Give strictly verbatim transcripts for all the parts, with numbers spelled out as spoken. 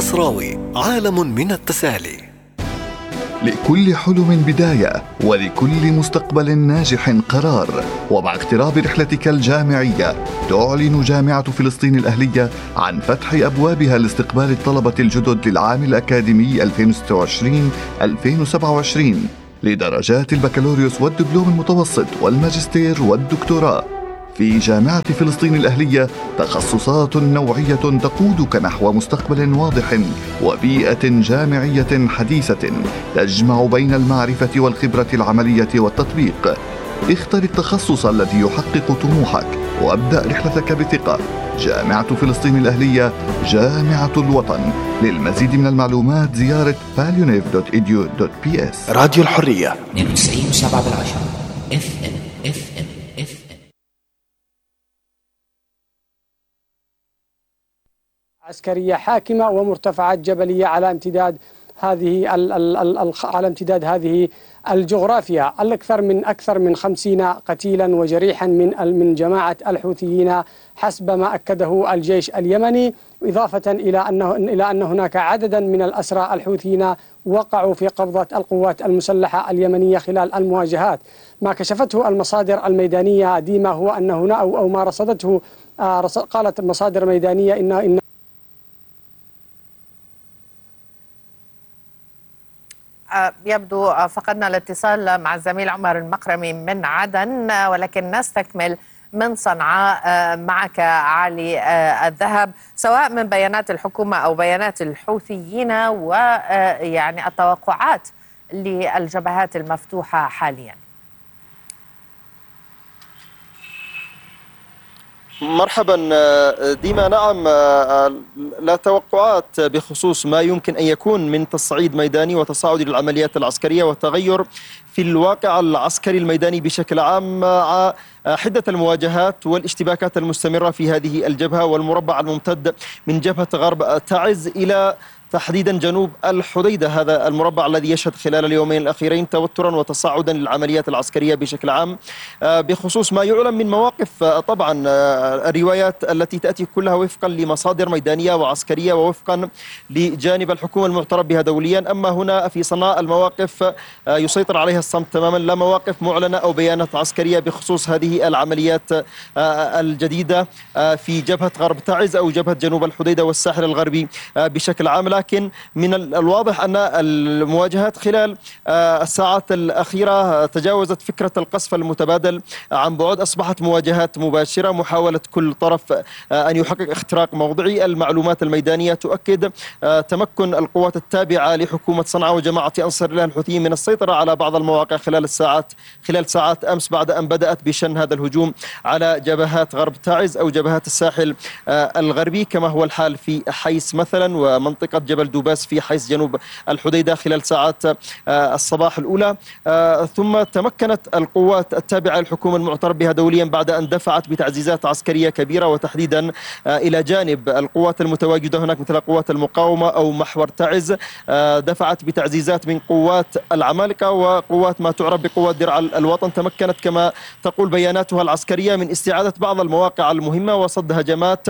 المصراوي، عالم من التسالي. لكل حلم بداية، ولكل مستقبل ناجح قرار. ومع اقتراب رحلتك الجامعية، تعلن جامعة فلسطين الأهلية عن فتح أبوابها لاستقبال الطلبة الجدد للعام الأكاديمي ألفين وستة وعشرين ألفين وسبعة وعشرين لدرجات البكالوريوس والدبلوم المتوسط والماجستير والدكتوراه. في جامعة فلسطين الأهلية تخصصات نوعية تقودك نحو مستقبل واضح وبيئة جامعية حديثة تجمع بين المعرفة والخبرة العملية والتطبيق. اختر التخصص الذي يحقق طموحك وابدأ رحلتك بثقة. جامعة فلسطين الأهلية، جامعة الوطن. للمزيد من المعلومات زيارة باليونيف دوت إي دي يو دوت بي إس. راديو الحرية اثنين وتسعين وسبعة بالعشرة اف ام اف ام اف ام. عسكرية حاكمة ومرتفعات جبلية على امتداد هذه ال ال ال على امتداد هذه الجغرافيا. الأكثر من أكثر من خمسين قتيلا وجريحا من من جماعة الحوثيين حسب ما أكده الجيش اليمني، إضافة إلى أنه إلى أن هناك عددا من الأسرى الحوثيين وقعوا في قبضة القوات المسلحة اليمنية خلال المواجهات. ما كشفته المصادر الميدانية ديما هو أن هنا أو, أو ما رصدته قالت مصادر ميدانية إن إن يبدو فقدنا الاتصال مع الزميل عمر المقرمي من عدن، ولكن نستكمل من صنعاء معك علي الذهب، سواء من بيانات الحكومة أو بيانات الحوثيين ويعني التوقعات للجبهات المفتوحة حاليا. مرحبا ديما. نعم، لا توقعات بخصوص ما يمكن أن يكون من تصعيد ميداني وتصاعد للعمليات العسكرية وتغير في الواقع العسكري الميداني بشكل عام، مع حدة المواجهات والاشتباكات المستمرة في هذه الجبهة والمربع الممتد من جبهة غرب تعز إلى تحديدا جنوب الحديدة. هذا المربع الذي يشهد خلال اليومين الأخيرين توترا وتصاعدا للعمليات العسكرية بشكل عام. بخصوص ما يعلن من مواقف، طبعا الروايات التي تأتي كلها وفقا لمصادر ميدانية وعسكرية ووفقا لجانب الحكومة المعترف بها دوليا. أما هنا في صنعاء المواقف يسيطر عليها الصمت تماما، لا مواقف معلنة أو بيانات عسكرية بخصوص هذه العمليات الجديدة في جبهة غرب تعز أو جبهة جنوب الحديدة والساحل الغربي بشكل عام. لكن من الواضح أن المواجهات خلال الساعات الأخيرة تجاوزت فكرة القصف المتبادل عن بعد، أصبحت مواجهات مباشرة، محاولة كل طرف أن يحقق اختراق موضعي. المعلومات الميدانية تؤكد تمكن القوات التابعة لحكومة صنعاء وجماعة أنصار الله الحوثيين من السيطرة على بعض المواقع خلال الساعات خلال ساعات أمس، بعد أن بدأت بشن هذا الهجوم على جبهات غرب تعز أو جبهات الساحل الغربي، كما هو الحال في حيس مثلا ومنطقة جبل دوباس في حيث جنوب الحديدة خلال ساعات الصباح الأولى. ثم تمكنت القوات التابعة للحكومة المعترف بها دوليا بعد أن دفعت بتعزيزات عسكرية كبيرة، وتحديدا إلى جانب القوات المتواجدة هناك مثل قوات المقاومة أو محور تعز، دفعت بتعزيزات من قوات العمالقة وقوات ما تعرف بقوات درع الوطن. تمكنت كما تقول بياناتها العسكرية من استعادة بعض المواقع المهمة وصد هجمات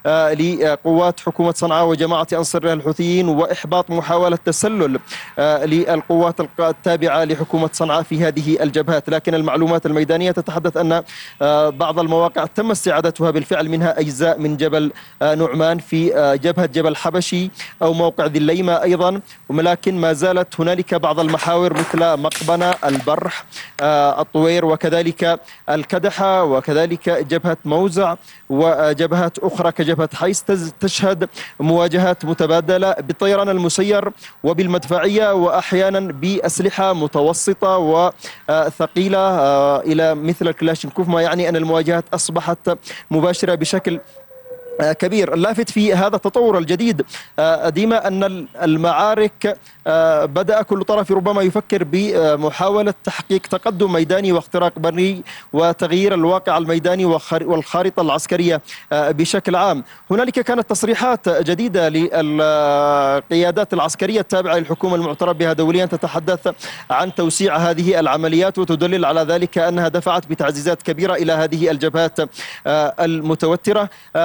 لقوات حكومة صنعاء وجماعة أنصار الله الحوثيين، وإحباط محاولة تسلل للقوات التابعة لحكومة صنعاء في هذه الجبهات. لكن المعلومات الميدانية تتحدث أن بعض المواقع تم استعادتها بالفعل، منها أجزاء من جبل نعمان في جبهة جبل حبشي أو موقع ذي الليمة أيضا، ولكن ما زالت هنالك بعض المحاور مثل مقبنة، البرح، الطوير، وكذلك الكدحة، وكذلك جبهة موزع، وجبهات أخرى كجبهة حيس تشهد مواجهات متبادلة بالطيران المسير وبالمدفعية، وأحيانا بأسلحة متوسطة وثقيلة إلى مثل الكلاشينكوف، ما يعني أن المواجهات أصبحت مباشرة بشكل كبير. اللافت في هذا التطور الجديد ديما أن المعارك بدأ كل طرف ربما يفكر بمحاولة تحقيق تقدم ميداني واختراق بري وتغيير الواقع الميداني والخارطة العسكرية بشكل عام. هنالك كانت تصريحات جديدة للقيادات العسكرية التابعة للحكومة المعترف بها دوليا تتحدث عن توسيع هذه العمليات، وتدلل على ذلك أنها دفعت بتعزيزات كبيرة إلى هذه الجبهات المتوترة. إلى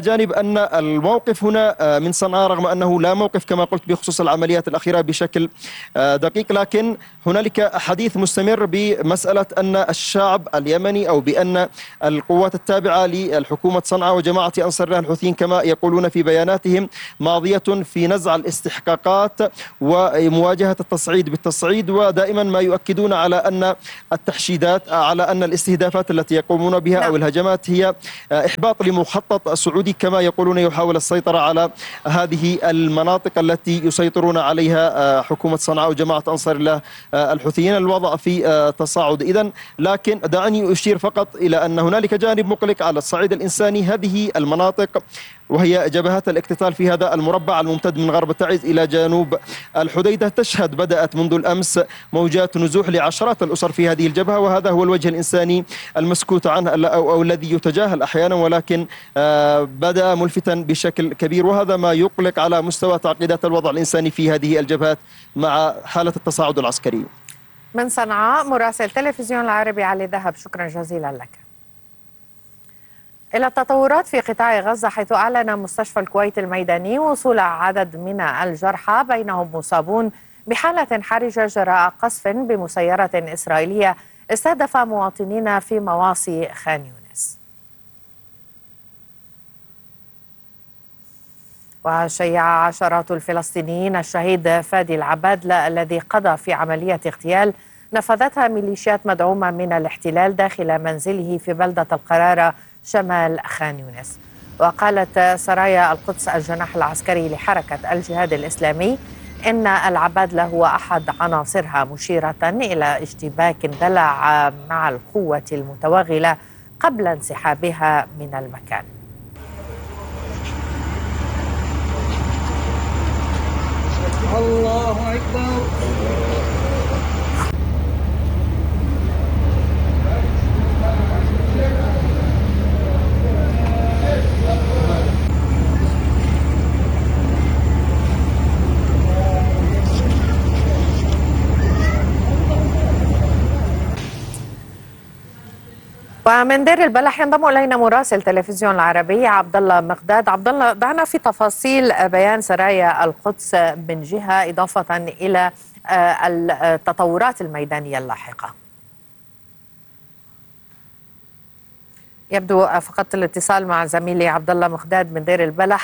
جانب أن الموقف هنا من صنعاء رغم أنه لا موقف كما قلت بخصوص العمليات الأخيرة بشكل دقيق، لكن هنالك حديث مستمر بمسألة أن الشعب اليمني أو بأن القوات التابعة للحكومة صنعاء وجماعة أنصار الله الحوثيين كما يقولون في بياناتهم ماضية في نزع الاستحقاقات ومواجهة التصعيد بالتصعيد، ودائما ما يؤكدون على أن التحشيدات على أن الاستهدافات التي يقومون بها أو الهجمات هي إحباط لمخطط سعودي كما يقولون يحاول السيطرة على هذه المناطق التي يسيطرون عليها حكومة صنعاء وجماعة أنصار الله الحوثيين. الوضع في تصاعد إذن، لكن دعني أشير فقط إلى أن هنالك جانب مقلق على الصعيد الإنساني. هذه المناطق وهي جبهات الاقتتال في هذا المربع الممتد من غرب تعز إلى جنوب الحديدة تشهد بدأت منذ الأمس موجات نزوح لعشرات الأسر في هذه الجبهة، وهذا هو الوجه الإنساني المسكوت عنه أو, أو الذي يتجاهل أحيانا، ولكن بدأ ملفتا بشكل كبير، وهذا ما يقلق على مستوى تعقيدات الوضع الإنساني في هذه الجبهات مع حالة التصاعد العسكري. من صنعاء مراسل تلفزيون العربي علي ذهب، شكرا جزيلا لك. إلى التطورات في قطاع غزة، حيث أعلن مستشفى الكويت الميداني وصول عدد من الجرحى بينهم مصابون بحالة حرجة جراء قصف بمسيرة إسرائيلية استهدف مواطنين في مواصي خان يونس. وشيع عشرات الفلسطينيين الشهيد فادي العبادلة الذي قضى في عملية اغتيال نفذتها ميليشيات مدعومة من الاحتلال داخل منزله في بلدة القرارة شمال خان يونس. وقالت سرايا القدس الجناح العسكري لحركة الجهاد الإسلامي إن العبادلة هو أحد عناصرها، مشيرة إلى اشتباك اندلع مع القوة المتوغلة قبل انسحابها من المكان. الله أكبر. ومن دير البلح ينضم الينا مراسل تلفزيون العربي عبد الله مقداد. عبد الله، دعنا في تفاصيل بيان سرايا القدس من جهه اضافه الى التطورات الميدانيه اللاحقه. يبدو فقدت الاتصال مع زميلي عبد الله مقداد من دير البلح.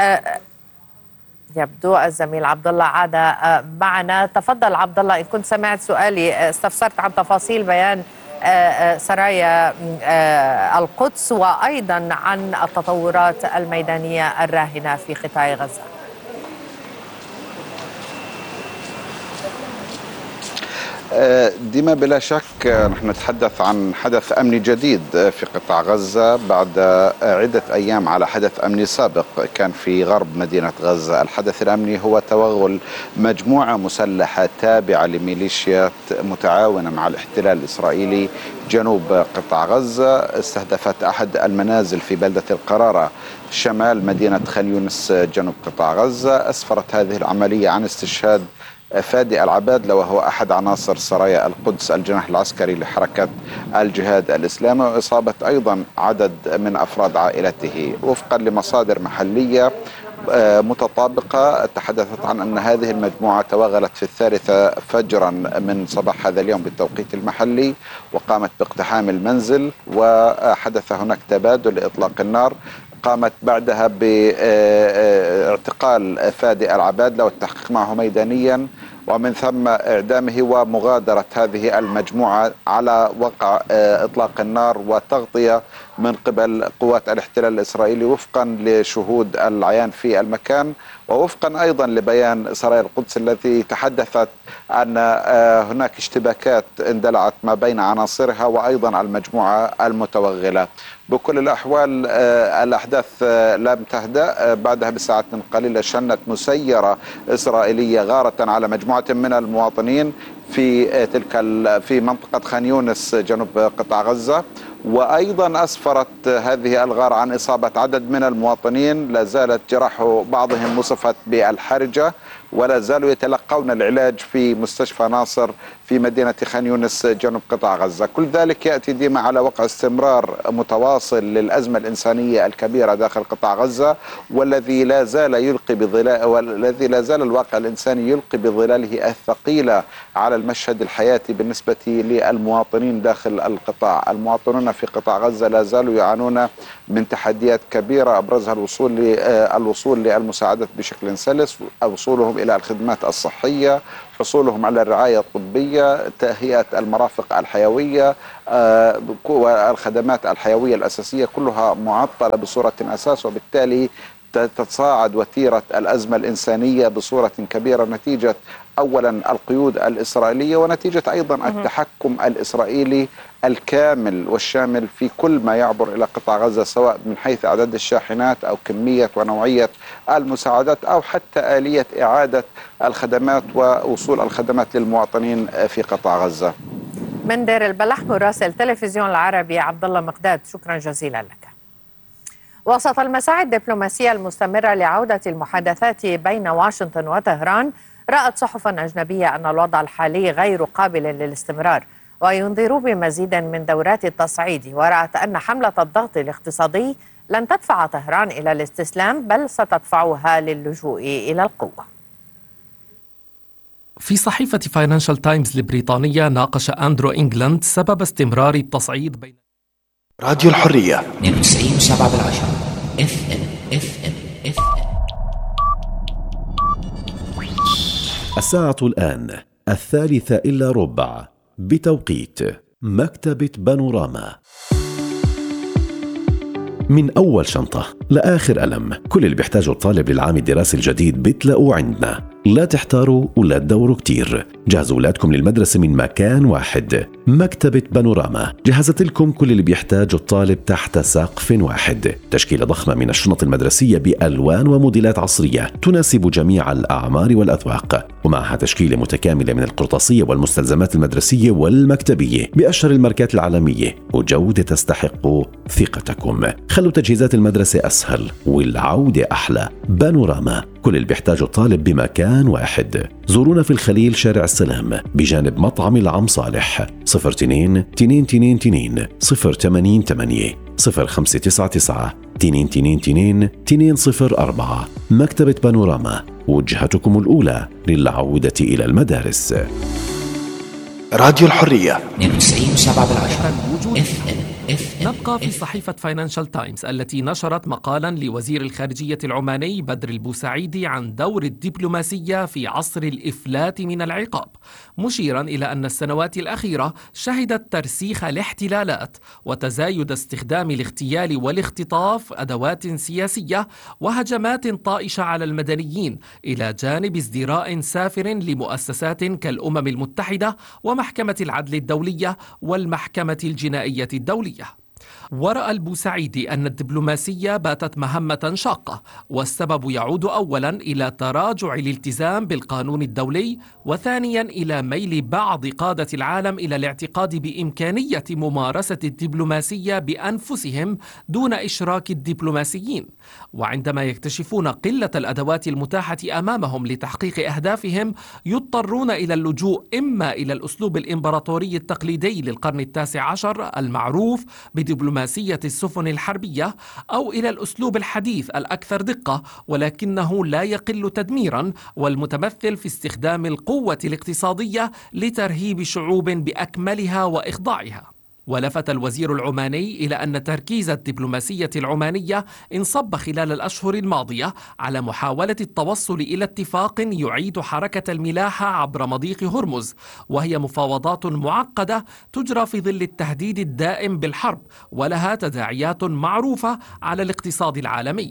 يبدو الزميل عبد الله عاد معنا. تفضل عبد الله، ان كنت سمعت سؤالي. استفسرت عن تفاصيل بيان سرايا القدس وأيضا عن التطورات الميدانية الراهنة في قطاع غزة. ديما بلا شك نحن نتحدث عن حدث أمني جديد في قطاع غزة بعد عدة أيام على حدث أمني سابق كان في غرب مدينة غزة. الحدث الأمني هو توغل مجموعة مسلحة تابعة لميليشيات متعاونة مع الاحتلال الإسرائيلي جنوب قطاع غزة، استهدفت أحد المنازل في بلدة القرارة شمال مدينة خان يونس جنوب قطاع غزة. أسفرت هذه العملية عن استشهاد فادي العبادلة وهو أحد عناصر سرايا القدس الجناح العسكري لحركة الجهاد الإسلامي، وإصابة أيضا عدد من أفراد عائلته. وفقا لمصادر محلية متطابقة تحدثت عن أن هذه المجموعة توغلت في الثالثة فجرا من صباح هذا اليوم بالتوقيت المحلي، وقامت باقتحام المنزل وحدث هناك تبادل لإطلاق النار. قامت بعدها باعتقال فادي العبادلة والتحقيق معه ميدانيا، ومن ثم إعدامه ومغادرة هذه المجموعة على وقع إطلاق النار وتغطية من قبل قوات الاحتلال الإسرائيلي وفقا لشهود العيان في المكان، ووفقا أيضا لبيان سرايا القدس التي تحدثت أن هناك اشتباكات اندلعت ما بين عناصرها وأيضا المجموعة المتوغلة. بكل الأحوال الأحداث لم تهدأ. بعدها بساعات قليلة شنت مسيرة إسرائيلية غارة على مجموعة من المواطنين في تلك في منطقة خان يونس جنوب قطاع غزة، وأيضا أسفرت هذه الغارة عن إصابة عدد من المواطنين، لا زالت جراح بعضهم وصفت بالحرجة ولا زالوا يتلقون العلاج في مستشفى ناصر في مدينة خان يونس جنوب قطاع غزة. كل ذلك يأتي ديما على وقع استمرار متواصل للأزمة الإنسانية الكبيرة داخل قطاع غزة، والذي لا زال يلقي بظلال والذي لا زال الواقع الإنساني يلقي بظلاله الثقيلة على المشهد الحياتي بالنسبة للمواطنين داخل القطاع. المواطنون في قطاع غزة لا زالوا يعانون من تحديات كبيرة، أبرزها الوصول الوصول للمساعدات بشكل سلس، وصولهم إلى الخدمات الصحية، حصولهم على الرعاية الطبية، تهيئة المرافق الحيوية والخدمات الحيوية الأساسية كلها معطلة بصورة أساس، وبالتالي تتصاعد وتيرة الأزمة الإنسانية بصورة كبيرة نتيجة أولا القيود الإسرائيلية، ونتيجة أيضا التحكم الإسرائيلي الكامل والشامل في كل ما يعبر إلى قطاع غزة، سواء من حيث عدد الشاحنات أو كمية ونوعية المساعدات أو حتى آلية إعادة الخدمات ووصول الخدمات للمواطنين في قطاع غزة. من دير البلح مراسل تلفزيون العربي عبد الله مقداد، شكرا جزيلا لك. وسط المساعي الدبلوماسية المستمرة لعودة المحادثات بين واشنطن وطهران، رأت صحف أجنبية أن الوضع الحالي غير قابل للاستمرار، وينذر بمزيد من دورات التصعيد، ورأت أن حملة الضغط الاقتصادي لن تدفع طهران إلى الاستسلام، بل ستدفعها للجوء إلى القوة. في صحيفة فاينانشال تايمز البريطانية ناقش أندرو إنجلاند سبب استمرار التصعيد بين راديو الحرية اثنين وتسعين فاصلة سبعة بالعشرة اف ام اف ام اف ام. الساعة الآن الثالثة إلا ربع بتوقيت مكتبة بانوراما. من أول شنطة لآخر قلم، كل اللي بيحتاجه الطالب للعام الدراسي الجديد بتلاقوه عندنا. لا تحتاروا ولا تدوروا كتير، جهزوا أولادكم للمدرسة من مكان واحد. مكتبة بانوراما جهزت لكم كل اللي بيحتاجه الطالب تحت سقف واحد. تشكيلة ضخمة من الشنط المدرسية بألوان وموديلات عصرية تناسب جميع الأعمار والأذواق، ومعها تشكيلة متكاملة من القرطاسية والمستلزمات المدرسية والمكتبية بأشهر الماركات العالمية، وجودة تستحق ثقتكم. خلوا تجهيزات المدرسة أسهل والعودة أحلى. بانوراما، كل اللي بيحتاجه الطالب بمكان واحد. زورونا في الخليل شارع السلام بجانب مطعم العم صالح. صفر اثنين تنين تنين تنين صفر ثمانين ثمانية صفر خمسة تسعة تسعة تنين تنين تنين تنين صفر أربعة. مكتبة بانوراما، وجهتكم الأولى للعودة إلى المدارس. راديو الحرية اثنين وتسعين فاصلة سبعة بالعشرة اف ام. نبقى في صحيفة فاينانشال تايمز التي نشرت مقالا لوزير الخارجية العماني بدر البوسعيدي عن دور الدبلوماسية في عصر الإفلات من العقاب، مشيرا إلى أن السنوات الأخيرة شهدت ترسيخ الاحتلالات وتزايد استخدام الاغتيال والاختطاف أدوات سياسية وهجمات طائشة على المدنيين، إلى جانب ازدراء سافر لمؤسسات كالأمم المتحدة ومحكمة العدل الدولية والمحكمة الجنائية الدولية. ورأى البوسعيدي أن الدبلوماسية باتت مهمة شاقة، والسبب يعود أولا إلى تراجع الالتزام بالقانون الدولي، وثانيا إلى ميل بعض قادة العالم إلى الاعتقاد بإمكانية ممارسة الدبلوماسية بأنفسهم دون إشراك الدبلوماسيين، وعندما يكتشفون قلة الأدوات المتاحة أمامهم لتحقيق أهدافهم يضطرون إلى اللجوء إما إلى الأسلوب الإمبراطوري التقليدي للقرن التاسع عشر المعروف بدبلوماسية السفن الحربية، أو إلى الأسلوب الحديث الأكثر دقة ولكنه لا يقل تدميرا، والمتمثل في استخدام القوة الاقتصادية لترهيب شعوب بأكملها وإخضاعها. ولفت الوزير العماني إلى أن تركيز الدبلوماسية العمانية انصب خلال الأشهر الماضية على محاولة التوصل إلى اتفاق يعيد حركة الملاحة عبر مضيق هرمز، وهي مفاوضات معقدة تجرى في ظل التهديد الدائم بالحرب، ولها تداعيات معروفة على الاقتصاد العالمي.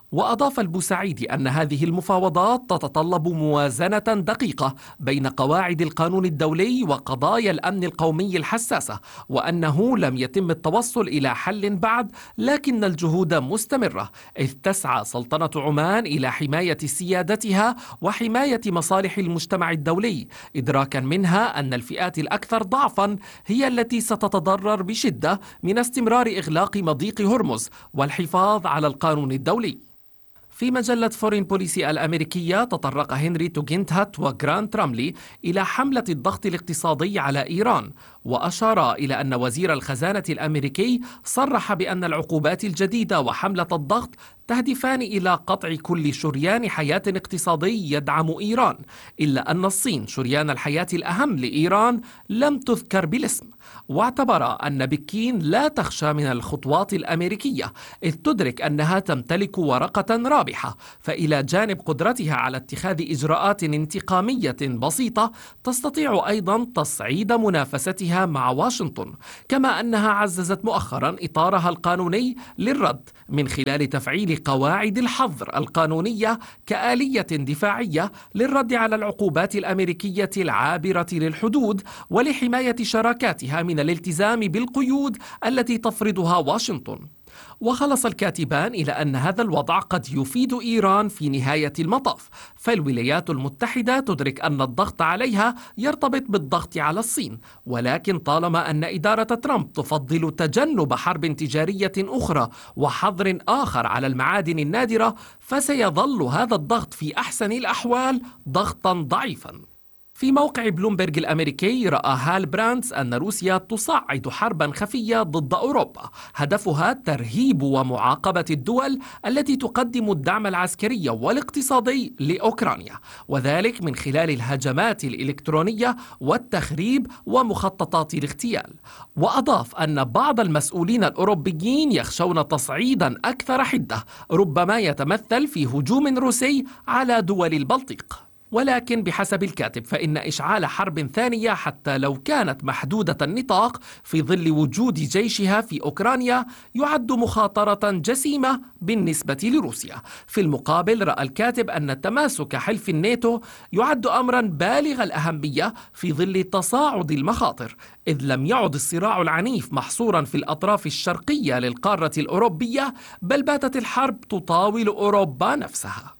وأضاف البوسعيدي أن هذه المفاوضات تتطلب موازنة دقيقة بين قواعد القانون الدولي وقضايا الأمن القومي الحساسة، وأنه لم يتم التوصل إلى حل بعد، لكن الجهود مستمرة، إذ تسعى سلطنة عمان إلى حماية سيادتها وحماية مصالح المجتمع الدولي، إدراكا منها أن الفئات الأكثر ضعفا هي التي ستتضرر بشدة من استمرار إغلاق مضيق هرمز والحفاظ على القانون الدولي. في مجلة فورين بوليسي الأمريكية تطرق هنري توغينتهات وغرانت راملي إلى حملة الضغط الاقتصادي على إيران، وأشار إلى أن وزير الخزانة الأمريكي صرح بأن العقوبات الجديدة وحملة الضغط تهدفان إلى قطع كل شريان حياة اقتصادي يدعم إيران، إلا أن الصين شريان الحياة الأهم لإيران لم تذكر بالاسم. واعتبر أن بكين لا تخشى من الخطوات الأمريكية، إذ تدرك أنها تمتلك ورقة رابحة، فإلى جانب قدرتها على اتخاذ إجراءات انتقامية بسيطة تستطيع أيضا تصعيد منافستها مع واشنطن، كما أنها عززت مؤخرا إطارها القانوني للرد من خلال تفعيل قواعد الحظر القانونية كآلية دفاعية للرد على العقوبات الأمريكية العابرة للحدود ولحماية شراكاتها من الالتزام بالقيود التي تفرضها واشنطن. وخلص الكاتبان إلى أن هذا الوضع قد يفيد إيران في نهاية المطاف، فالولايات المتحدة تدرك أن الضغط عليها يرتبط بالضغط على الصين، ولكن طالما أن إدارة ترامب تفضل تجنب حرب تجارية أخرى وحظر آخر على المعادن النادرة، فسيظل هذا الضغط في أحسن الأحوال ضغطا ضعيفا. في موقع بلومبرج الأمريكي رأى هال براندز أن روسيا تصعد حربا خفية ضد أوروبا هدفها ترهيب ومعاقبة الدول التي تقدم الدعم العسكري والاقتصادي لأوكرانيا، وذلك من خلال الهجمات الإلكترونية والتخريب ومخططات الاغتيال. وأضاف أن بعض المسؤولين الأوروبيين يخشون تصعيدا أكثر حدة ربما يتمثل في هجوم روسي على دول البلطيق. ولكن بحسب الكاتب فإن إشعال حرب ثانية حتى لو كانت محدودة النطاق في ظل وجود جيشها في أوكرانيا يعد مخاطرة جسيمة بالنسبة لروسيا. في المقابل رأى الكاتب أن تماسك حلف الناتو يعد أمرا بالغ الأهمية في ظل تصاعد المخاطر، إذ لم يعد الصراع العنيف محصورا في الأطراف الشرقية للقارة الأوروبية، بل باتت الحرب تطاول أوروبا نفسها.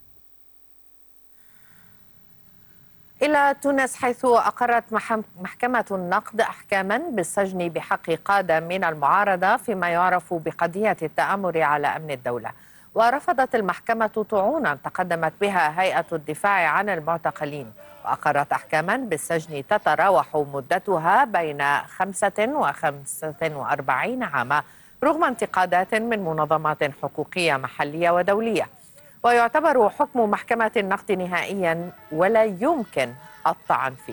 إلى تونس، حيث أقرت محكمة النقد أحكاما بالسجن بحق قادة من المعارضة فيما يعرف بقضية التآمر على أمن الدولة. ورفضت المحكمة طعونا تقدمت بها هيئة الدفاع عن المعتقلين، وأقرت أحكاما بالسجن تتراوح مدتها بين خمسة وخمسة وأربعين عاما رغم انتقادات من منظمات حقوقية محلية ودولية. ويعتبر حكم محكمة النقد نهائيا ولا يمكن الطعن فيه.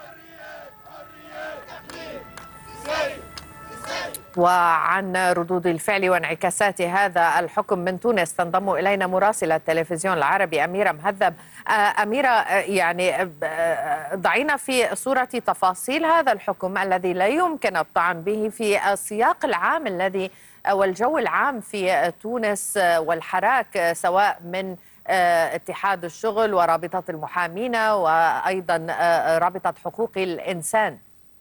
وعن ردود الفعل وانعكاسات هذا الحكم من تونس تنضم إلينا مراسلة التلفزيون العربي أميرة مهذب. أميرة، يعني ضعينا في صورة تفاصيل هذا الحكم الذي لا يمكن الطعن به في السياق العام الذي والجو العام في تونس والحراك، سواء من اتحاد الشغل ورابطة المحامين وأيضا رابطة حقوق الإنسان.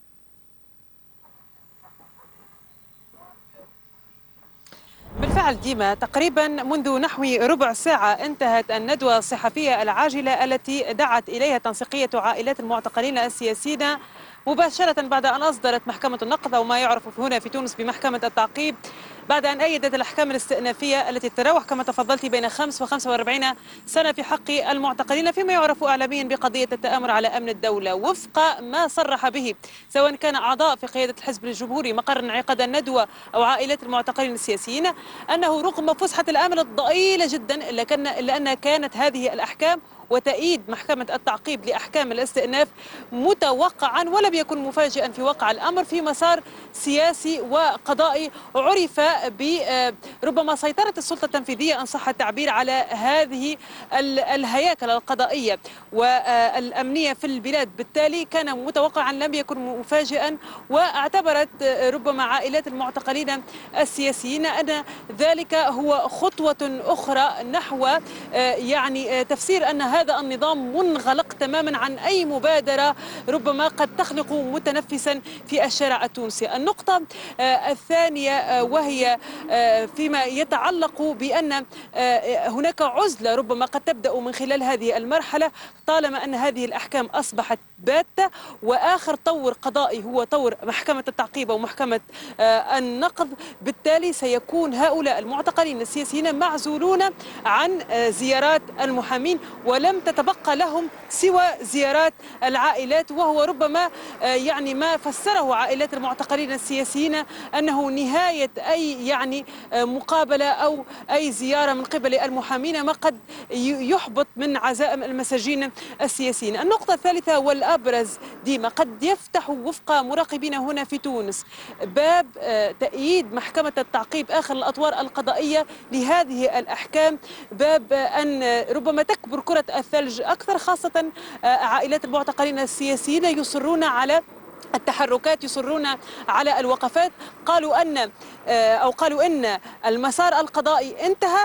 بالفعل ديما، تقريبا منذ نحو ربع ساعة انتهت الندوة الصحفية العاجلة التي دعت إليها تنسيقية عائلات المعتقلين السياسيين مباشرة بعد أن أصدرت محكمة النقد، أو ما يعرف هنا في تونس بمحكمة التعقيب، بعد أن أيدت الأحكام الاستئنافية التي تتراوح كما تفضلت بين خمس وخمسة وأربعين سنة في حق المعتقلين فيما يعرف إعلاميا بقضية التآمر على أمن الدولة، وفق ما صرح به سواء كان أعضاء في قيادة الحزب الجمهوري مقر انعقاد الندوة أو عائلات المعتقلين السياسيين، أنه رغم فسحة الأمل الضئيلة جدا إلا, كان إلا أنها كانت هذه الأحكام وتأييد محكمة التعقيب لأحكام الاستئناف متوقعا ولم يكن مفاجئا في واقع الأمر في مسار سياسي وقضائي عرف وبربما سيطرة السلطة التنفيذية إن صح التعبير على هذه الهياكل القضائية والأمنية في البلاد. بالتالي كان متوقعا لم يكن مفاجئا، واعتبرت ربما عائلات المعتقلين السياسيين أن ذلك هو خطوة أخرى نحو يعني تفسير أن هذا النظام منغلق تماما عن أي مبادرة ربما قد تخلق متنفسا في الشارع التونسي. النقطة الثانية وهي فيما يتعلق بأن هناك عزلة ربما قد تبدأ من خلال هذه المرحلة طالما أن هذه الأحكام أصبحت باتة، وآخر طور قضائي هو طور محكمة التعقيب ومحكمة النقض. بالتالي سيكون هؤلاء المعتقلين السياسيين معزولون عن زيارات المحامين، ولم تتبقى لهم سوى زيارات العائلات، وهو ربما يعني ما فسره عائلات المعتقلين السياسيين أنه نهاية أي يعني مقابلة أو أي زيارة من قبل المحامين، ما قد يحبط من عزائم المساجين السياسيين. النقطة الثالثة والأبرز ديما قد يفتح وفق مراقبين هنا في تونس باب تأييد محكمة التعقيب آخر الأطوار القضائية لهذه الأحكام، باب أن ربما تكبر كرة الثلج أكثر، خاصة عائلات المعتقلين السياسيين يصرون على التحركات، يصرون على الوقفات. قالوا أن أو قالوا أن المسار القضائي انتهى